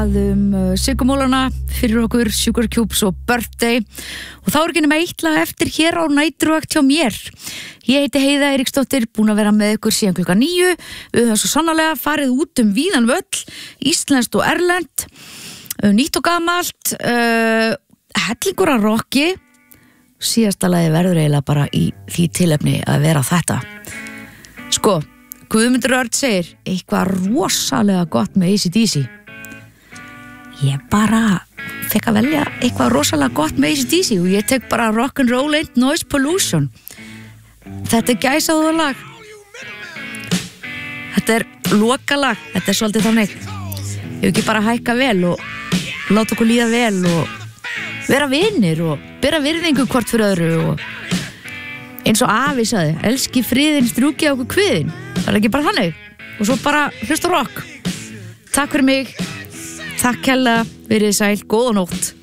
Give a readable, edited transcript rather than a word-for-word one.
Sigurmólana fyrir okkur, Sugar Cubes og Birthday og þá ekki nema eitt lag eftir hér á næturvakt hjá mér. Ég heiti Heiða Eiríksdóttir, búin að vera með ykkur síðan klukkan 9. Við höfum svo sannarlega farið út víðan völl, íslenskt og erlent, nýtt og gamalt, hellingur af rocki. Síðasta lagi verður eiginlega bara í því tilefni að vera þetta. Sko, Guðmundur Örn segir eitthvað rosalega gott með AC/DC. Ég bara fekk að velja eitthvað rosalega gott með AC/DC og ég tek bara Rock'n'Roll Ain't Noise Pollution. Þetta gæsaðu lag. Þetta lokalag, þetta svolítið þannig. Ég ekki bara hækka vel og láta okkur líða vel og vera vinir og bera virðingu hvort fyrir öðru og eins og afi sagði, elski friðinn, strjúki á okkur kviðinn. Það ekki bara þannig. Og svo bara hlusta rock. Takk fyrir mig. Takk kærlega, verið sæl, góða nótt.